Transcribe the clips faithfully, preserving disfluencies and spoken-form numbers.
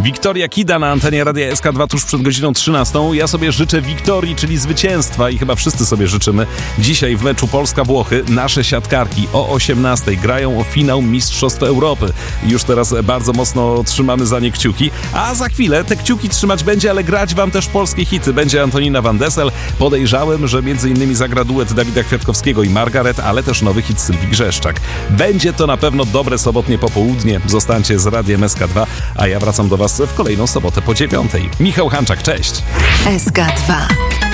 Wiktoria Kida na antenie Radia S K dwa tuż przed godziną trzynastą. Ja sobie życzę wiktorii, czyli zwycięstwa i chyba wszyscy sobie życzymy. Dzisiaj w meczu Polska-Włochy nasze siatkarki o osiemnastej grają o finał Mistrzostw Europy. Już teraz bardzo mocno trzymamy za nie kciuki, a za chwilę te kciuki trzymać będzie, ale grać wam też polskie hity. Będzie Antonina Van Dessel. Podejrzałem, że między innymi zagra duet Dawida Kwiatkowskiego i Margaret, ale też nowy hit Sylwii Grzeszczak. Będzie to na pewno dobre sobotnie popołudnie. Zostańcie z Radiem S K dwa, a ja wracam do was w kolejną sobotę po dziewiątej. Michał Hanczak, cześć. S K dwa.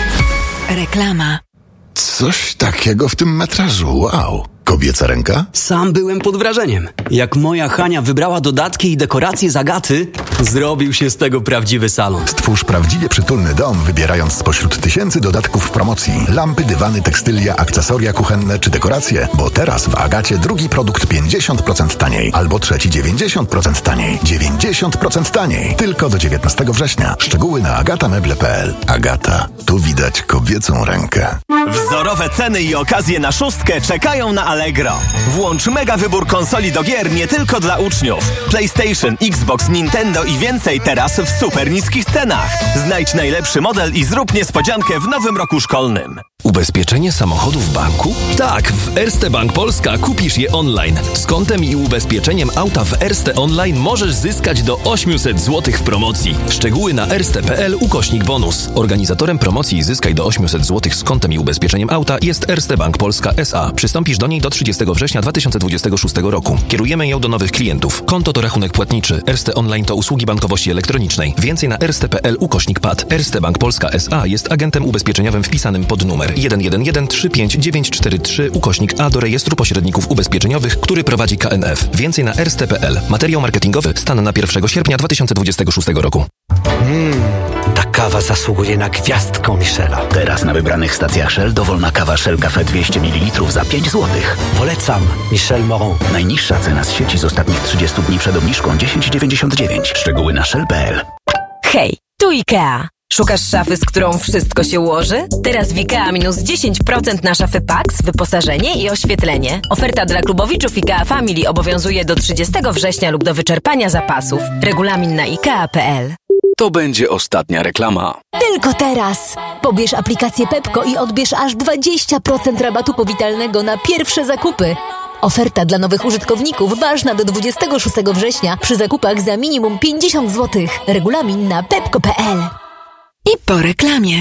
Reklama. Coś takiego w tym metrażu, wow. Kobieca ręka? Sam byłem pod wrażeniem. Jak moja Hania wybrała dodatki i dekoracje z Agaty, zrobił się z tego prawdziwy salon. Stwórz prawdziwie przytulny dom, wybierając spośród tysięcy dodatków w promocji. Lampy, dywany, tekstylia, akcesoria kuchenne czy dekoracje. Bo teraz w Agacie drugi produkt pięćdziesiąt procent taniej. Albo trzeci dziewięćdziesiąt procent taniej. dziewięćdziesiąt procent taniej. Tylko do dziewiętnastego września. Szczegóły na agatameble kropka p l. Agata. Tu widać kobiecą rękę. Wzorowe ceny i okazje na szóstkę czekają na Allegro. Włącz mega wybór konsoli do gier nie tylko dla uczniów. PlayStation, Xbox, Nintendo i więcej teraz w super niskich cenach. Znajdź najlepszy model i zrób niespodziankę w nowym roku szkolnym. Ubezpieczenie samochodu w banku? Tak, w Erste Bank Polska kupisz je online. Z kontem i ubezpieczeniem auta w Erste Online możesz zyskać do osiemset złotych w promocji. Szczegóły na erste kropka p l ukośnik bonus. Organizatorem promocji Zyskaj do osiemset złotych z kontem i ubezpieczeniem auta jest Erste Bank Polska S A. Przystąpisz do niej do trzydziestego września dwa tysiące dwudziestego szóstego roku. Kierujemy ją do nowych klientów. Konto to rachunek płatniczy. Erste Online to usługi bankowości elektronicznej. Więcej na erste kropka p l ukośnik p a t. Erste Bank Polska S A jest agentem ubezpieczeniowym wpisanym pod numer jeden jeden jeden trzy pięć dziewięć cztery trzy ukośnik A do rejestru pośredników ubezpieczeniowych, który prowadzi K N F. Więcej na erste kropka p l. Materiał marketingowy stan na pierwszego sierpnia dwa tysiące dwudziestego szóstego roku. Mmm, ta kawa zasługuje na gwiazdkę Michela. Teraz na wybranych stacjach Shell dowolna kawa Shell Cafe dwieście mililitrów za pięć złotych. Polecam Michel Moron. Najniższa cena z sieci z ostatnich trzydziestu dni przed obniżką dziesięć dziewięćdziesiąt dziewięć. Szczegóły na shell kropka p l. Hej, tu IKEA. Szukasz szafy, z którą wszystko się ułoży? Teraz w IKEA minus dziesięć procent na szafy Pax, wyposażenie i oświetlenie. Oferta dla klubowiczów IKEA Family obowiązuje do trzydziestego września lub do wyczerpania zapasów. Regulamin na ikea kropka p l. To będzie ostatnia reklama. Tylko teraz! Pobierz aplikację Pepko i odbierz aż dwadzieścia procent rabatu powitalnego na pierwsze zakupy. Oferta dla nowych użytkowników ważna do dwudziestego szóstego września przy zakupach za minimum pięćdziesiąt złotych. Regulamin na pepko kropka p l. I po reklamie.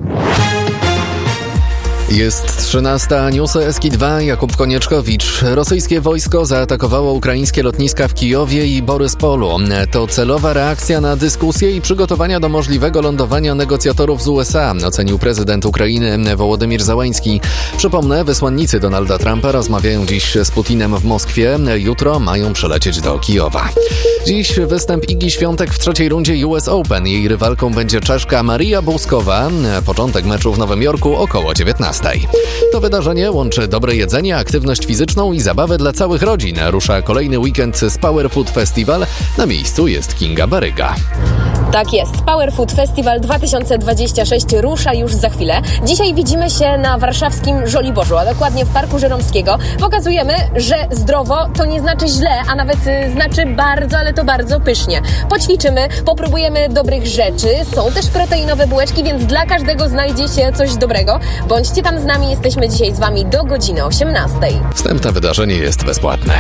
Jest trzynasta, newsy S K dwa, Jakub Konieczkowicz. Rosyjskie wojsko zaatakowało ukraińskie lotniska w Kijowie i Boryspolu. To celowa reakcja na dyskusję i przygotowania do możliwego lądowania negocjatorów z U S A, ocenił prezydent Ukrainy Wołodymyr Zełański. Przypomnę, wysłannicy Donalda Trumpa rozmawiają dziś z Putinem w Moskwie. Jutro mają przylecieć do Kijowa. Dziś występ Igi Świątek w trzeciej rundzie U S Open. Jej rywalką będzie Czeszka Maria Bouskowa. Początek meczu w Nowym Jorku około dziewiętnastej. To wydarzenie łączy dobre jedzenie, aktywność fizyczną i zabawę dla całych rodzin. Rusza kolejny weekend z Power Food Festival. Na miejscu jest Kinga Baryga. Tak jest. Power Food Festival dwa tysiące dwudziesty szósty rusza już za chwilę. Dzisiaj widzimy się na warszawskim Żoliborzu, a dokładnie w Parku Żeromskiego. Pokazujemy, że zdrowo to nie znaczy źle, a nawet znaczy bardzo, ale to bardzo pysznie. Poćwiczymy, popróbujemy dobrych rzeczy. Są też proteinowe bułeczki, więc dla każdego znajdzie się coś dobrego. Bądźcie tam z nami, jesteśmy dzisiaj z Wami do godziny osiemnastej. Wstęp na wydarzenie jest bezpłatne.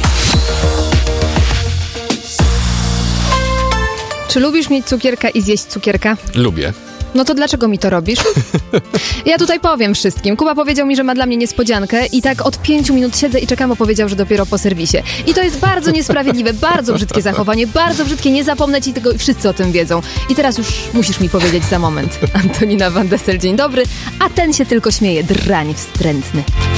Czy lubisz mieć cukierka i zjeść cukierka? Lubię. No to dlaczego mi to robisz? Ja tutaj powiem wszystkim. Kuba powiedział mi, że ma dla mnie niespodziankę i tak od pięciu minut siedzę i czekam, bo powiedział, że dopiero po serwisie. I to jest bardzo niesprawiedliwe, bardzo brzydkie zachowanie, bardzo brzydkie, nie zapomnę ci tego i wszyscy o tym wiedzą. I teraz już musisz mi powiedzieć za moment. Antonina Van Dessel, dzień dobry, a ten się tylko śmieje, drań wstrętny.